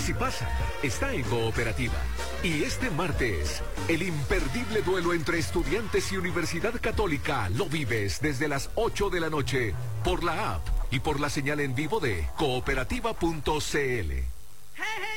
si pasa, está en Cooperativa. Y este martes, el imperdible duelo entre Estudiantes y Universidad Católica lo vives desde las 8 de la noche por la app y por la señal en vivo de cooperativa.cl.